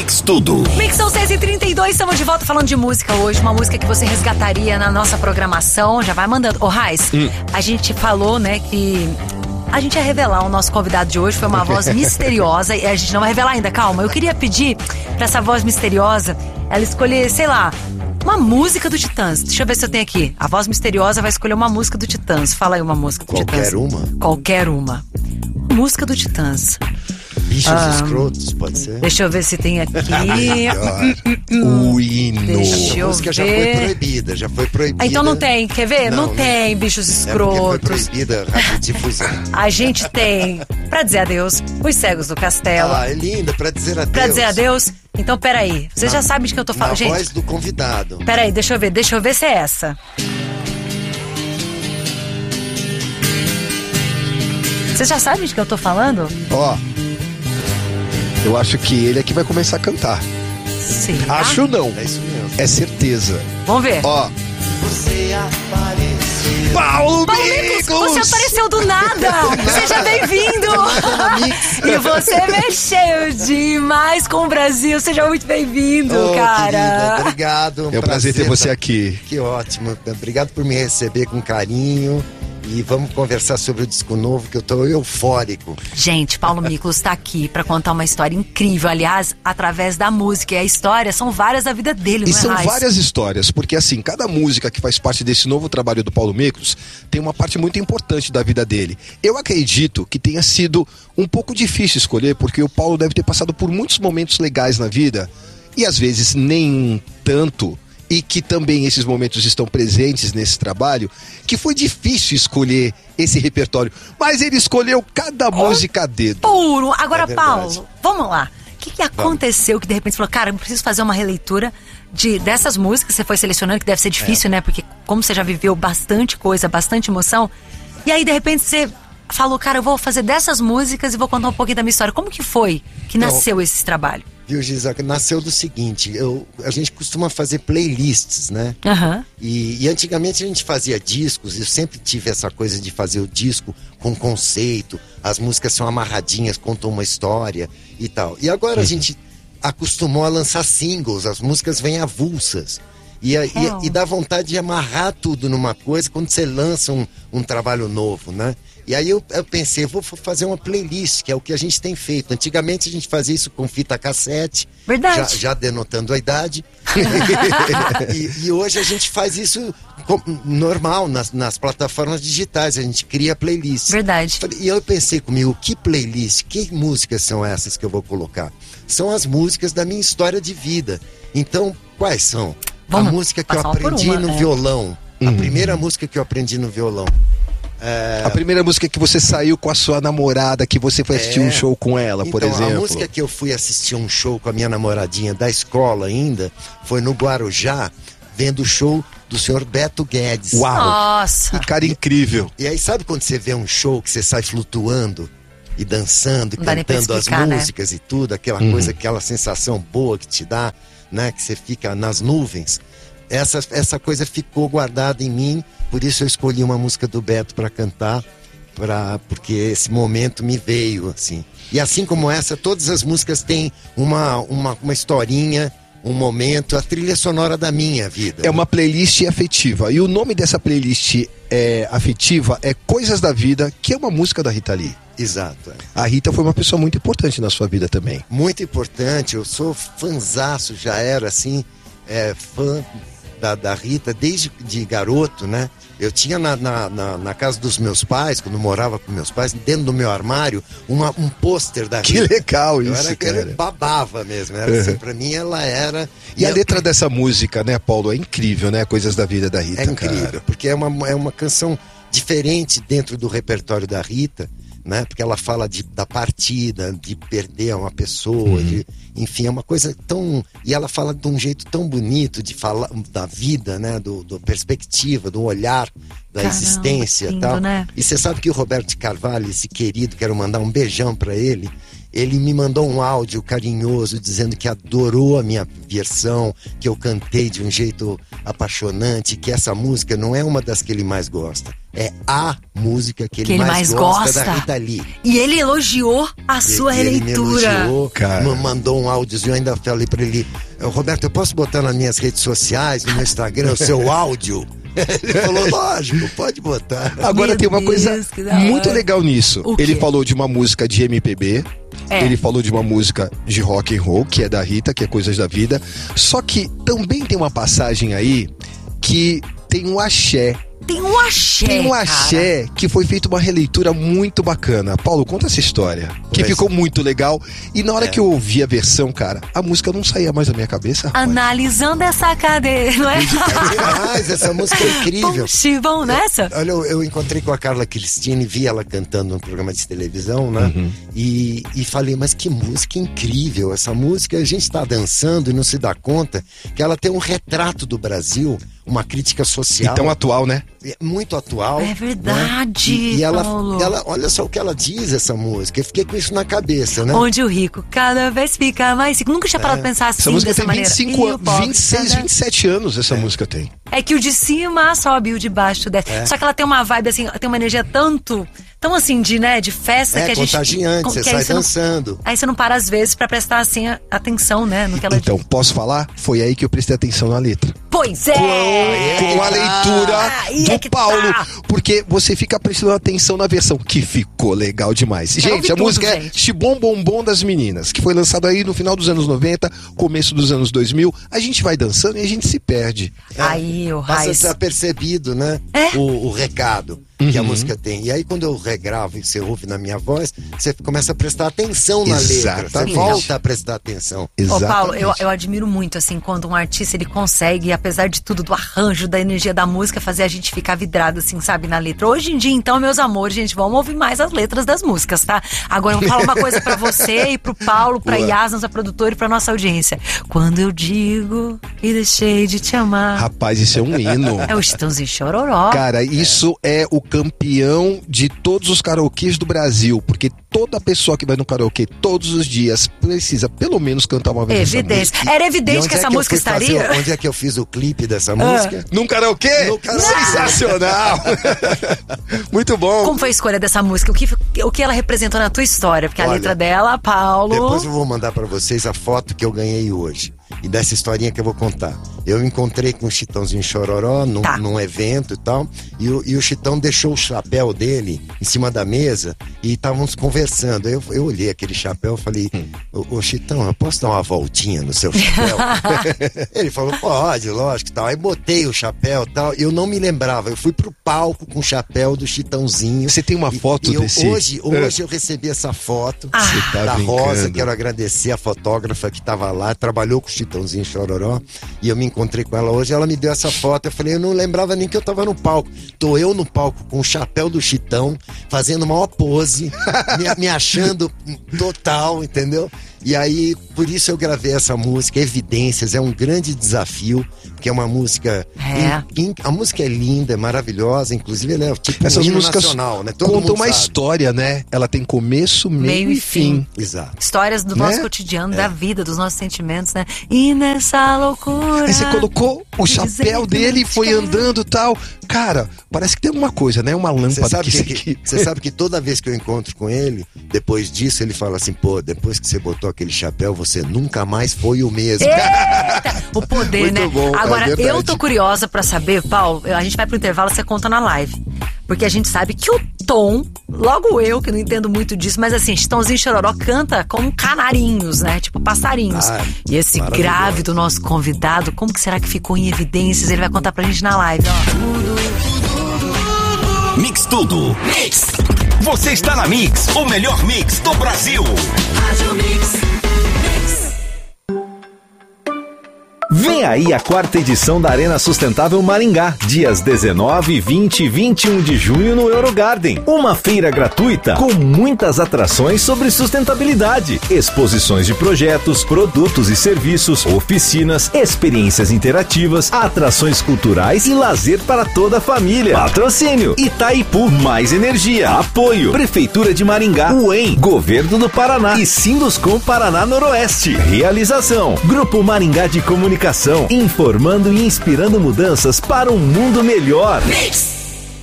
Mix Tudo. Mix são 6h32, estamos de volta falando de música hoje. Uma música que você resgataria na nossa programação. Já vai mandando. Ô, Raiz, a gente falou, né, que a gente ia revelar o nosso convidado de hoje. Foi uma voz misteriosa e a gente não vai revelar ainda, calma. Eu queria pedir pra essa voz misteriosa ela escolher, sei lá, uma música do Titãs. Deixa eu ver se eu tenho aqui. A voz misteriosa vai escolher uma música do Titãs. Fala aí uma música do Titãs. Qualquer uma? Qualquer uma. Música do Titãs. Bichos escrotos, pode ser? Deixa eu ver se tem aqui. O hino. Deixa eu A música já ver. foi proibida, Então não tem, quer ver? Não tem, bichos escrotos. Foi proibida a radiodifusão. A gente tem, pra dizer adeus, Os Cegos do Castelo. Ah, é linda, pra dizer adeus. Pra dizer adeus? Então peraí, você já sabe de que eu tô falando, Na gente. voz do convidado. Peraí, deixa eu ver se é essa. Você já sabe de que eu tô falando? Ó, eu acho que ele é que vai começar a cantar. Sim. Acho não, É isso mesmo. é certeza. Vamos ver. Ó, Você apareceu. Paulo Paulo Micos, Micos! você apareceu do nada! Seja bem-vindo! E você mexeu demais com o Brasil. Seja muito bem-vindo, Ô, cara. querida, obrigado. É um prazer ter você aqui. Que ótimo. Obrigado por me receber com carinho. E vamos conversar sobre o disco novo, que eu tô eufórico. Gente, Paulo Micos está aqui para contar uma história incrível, aliás, através da música. E a história são várias da vida dele, E não é, são Raiz? várias histórias, porque assim, cada música que faz parte desse novo trabalho do Paulo Micos tem uma parte muito importante da vida dele. Eu acredito que tenha sido um pouco difícil escolher, porque o Paulo deve ter passado por muitos momentos legais na vida, e às vezes nem tanto, e que também esses momentos estão presentes nesse trabalho, que foi difícil escolher esse repertório. Mas ele escolheu cada música a dedo. Puro. Agora, É verdade. Paulo, vamos lá. O que aconteceu que de repente você falou, cara, eu preciso fazer uma releitura dessas músicas que você foi selecionando, que deve ser difícil, né? Porque como você já viveu bastante coisa, bastante emoção, e aí de repente você falou, cara, eu vou fazer dessas músicas e vou contar um pouquinho da minha história. Como que foi que nasceu esse trabalho? Viu, Gisele? Nasceu do seguinte, a gente costuma fazer playlists, né? Aham. E antigamente a gente fazia discos, eu sempre tive essa coisa de fazer o disco com conceito, as músicas são amarradinhas, contam uma história e tal. E agora a gente acostumou a lançar singles, as músicas vêm avulsas. E dá vontade de amarrar tudo numa coisa quando você lança um trabalho novo, né? E aí eu pensei, vou fazer uma playlist, que é o que a gente tem feito. Antigamente a gente fazia isso com fita cassete. Verdade. Já denotando a idade. e hoje a gente faz isso normal nas plataformas digitais. A gente cria playlist. Verdade. E eu pensei comigo, que playlist, que músicas são essas que eu vou colocar? São as músicas da minha história de vida. Então, quais são? Vamos a música que eu passar uma por aprendi uma, no violão. A primeira música que eu aprendi no violão. A primeira música que você saiu com a sua namorada, que você foi assistir um show com ela, por Então, exemplo. a música que eu fui assistir um show com a minha namoradinha da escola ainda, foi no Guarujá, vendo o show do senhor Beto Guedes. Uau! Nossa. Que cara incrível. E aí, sabe quando você vê um show que você sai flutuando e dançando, e Não dá nem pra cantando explicar, as né? músicas e tudo, aquela coisa, aquela sensação boa que te dá, né? Que você fica nas nuvens. Essa coisa ficou guardada em mim, por isso eu escolhi uma música do Beto para cantar, porque esse momento me veio, assim. E assim como essa, todas as músicas têm uma historinha, um momento, a trilha sonora da minha vida. É uma playlist afetiva. E o nome dessa playlist afetiva é Coisas da Vida, que é uma música da Rita Lee. Exato. A Rita foi uma pessoa muito importante na sua vida também. Muito importante, eu sou fanzaço, já era assim, fã da Rita desde de garoto, né? Eu tinha na casa dos meus pais, quando eu morava com meus pais, dentro do meu armário, um pôster da Que Rita. legal isso, Eu cara. babava mesmo, era assim, pra mim ela era... E a letra dessa música, né, Paulo, é incrível, né? Coisas da Vida da Rita, É incrível, cara. porque é uma canção diferente dentro do repertório da Rita, né? Porque ela fala da partida, de perder uma pessoa, enfim, é uma coisa tão... E ela fala de um jeito tão bonito de falar da vida, né? Do perspectiva, do olhar, da Caramba, existência e lindo, tal. né? E você sabe que o Roberto de Carvalho, esse querido, quero mandar um beijão pra ele, Ele me mandou um áudio carinhoso dizendo que adorou a minha versão, que eu cantei de um jeito apaixonante, que essa música não é uma das que ele mais gosta. É a música que ele mais gosta da Rita Lee. E ele elogiou a sua releitura. Ele elogiou, me mandou um áudiozinho, eu ainda falei pra ele, Roberto, eu posso botar nas minhas redes sociais, no meu Instagram, o seu áudio? Ele falou, lógico, pode botar. Agora tem uma coisa muito legal nisso. Ele falou de uma música de MPB, ele falou de uma música de rock and roll, que é da Rita, que é Coisas da Vida. Só que também tem uma passagem aí que tem um axé. Tem um axé, que foi feita uma releitura muito bacana. Paulo, conta essa história, que ficou muito legal. E na hora que eu ouvi a versão, cara, a música não saía mais da minha cabeça, rapaz. Analisando essa cadeira, não é? Demais, essa música é incrível. Vão nessa? Olha, eu encontrei com a Carla Cristine, vi ela cantando num programa de televisão, né? E falei, mas que música incrível. Essa música, a gente tá dançando e não se dá conta que ela tem um retrato do Brasil, uma crítica social. E tão atual, né? Muito atual. É verdade, né? E ela, Paulo. olha só o que ela diz, essa música. Eu fiquei com isso na cabeça, né? Onde o rico cada vez fica mais rico. Nunca tinha parado pra pensar assim, essa música dessa tem maneira. 25 anos, 26, 27 anos essa música tem. É que o de cima sobe e o de baixo desce. Só que ela tem uma vibe assim, tem uma energia tão assim de festa que a gente... contagiante, você sai dançando. Aí você não para às vezes pra prestar assim atenção, né, no que ela Então, diz. posso falar? Foi aí que eu prestei atenção na letra. Pois é! Com a leitura do Paulo. Porque você fica prestando atenção na versão, que ficou legal demais. Gente, a música é Xibom Bombom das Meninas, que foi lançada aí no final dos anos 90, começo dos anos 2000. A gente vai dançando e a gente se perde. Aí, o Passa Raiz... desapercebido, né? O recado que a música tem. E aí, quando eu regravo e você ouve na minha voz, você começa a prestar atenção na letra. Você volta a prestar atenção. Ô, Paulo, eu admiro muito, assim, quando um artista, ele consegue, apesar de tudo, do arranjo, da energia da música, fazer a gente ficar vidrado, assim, sabe, na letra. Hoje em dia, então, meus amores, gente, vamos ouvir mais as letras das músicas, tá? Agora, eu vou falar uma coisa pra você e pro Paulo, pra Yas, nossa produtora, e pra nossa audiência. Quando eu digo que deixei de te amar... Rapaz, isso é um hino. É o Chitãozinho Chororó. Cara, isso é o campeão de todos os karaokês do Brasil, porque toda pessoa que vai no karaokê todos os dias precisa pelo menos cantar uma vez essa música. Era evidente que essa música estaria. Onde é que eu fiz o clipe dessa música? Num karaokê? No karaokê. Sensacional! Muito bom. Como foi a escolha dessa música? O que ela representou na tua história? Porque a letra dela, Paulo... Depois eu vou mandar pra vocês a foto que eu ganhei hoje. E dessa historinha que eu vou contar. Eu encontrei com o Chitãozinho Chororó num evento e tal. E o Chitão deixou o chapéu dele em cima da mesa e estávamos conversando. Eu olhei aquele chapéu e falei, ô Chitão, eu posso dar uma voltinha no seu chapéu? Ele falou, pode, lógico e tal. Aí botei o chapéu e tal. Eu não me lembrava. Eu fui pro palco com o chapéu do Chitãozinho. Você tem uma foto desse? Hoje eu recebi essa foto da brincando. Rosa. Quero agradecer a fotógrafa que estava lá, trabalhou com o Chitãozinho Chororó. E eu me encontrei com ela hoje, ela me deu essa foto. Eu falei, eu não lembrava nem que eu tava no palco. Tô eu no palco com o chapéu do Chitão, fazendo maior pose, me achando total, entendeu? E aí, por isso eu gravei essa música, Evidências, é um grande desafio, porque é uma música... A música é linda, é maravilhosa, inclusive ela é tipo essas um hino músicas nacional, né? Todo contam mundo uma sabe. história, né? Ela tem começo, meio e fim. Exato. Histórias do nosso cotidiano, da vida, dos nossos sentimentos, né? E nessa loucura... Aí você colocou o chapéu dele e foi andando e tal. Cara, parece que tem alguma coisa, né? Uma lâmpada Você sabe que toda vez que eu encontro com ele, depois disso ele fala assim, pô, depois que você botou aquele chapéu, você nunca mais foi o mesmo. Eita! O poder, Muito né? bom, Agora, é verdade. eu tô curiosa pra saber, Paulo, a gente vai pro intervalo, você conta na live. Porque a gente sabe que o Tom, logo eu, que não entendo muito disso, mas assim, Chitãozinho Chororó canta como canarinhos, né? Tipo passarinhos. E esse grave do nosso convidado, como que será que ficou em evidências? Ele vai contar pra gente na live, ó. Mix Tudo. Mix. Você está na Mix, o melhor mix do Brasil. Rádio Mix. Vem aí a 4ª edição da Arena Sustentável Maringá, dias 19, 20 e 21 de junho no Eurogarden. Uma feira gratuita com muitas atrações sobre sustentabilidade, exposições de projetos, produtos e serviços, oficinas, experiências interativas, atrações culturais e lazer para toda a família. Patrocínio Itaipu, mais energia. Apoio Prefeitura de Maringá, UEM, Governo do Paraná e Sinduscom Paraná Noroeste. Realização Grupo Maringá de Comunicação, informando e inspirando mudanças para um mundo melhor. Mix.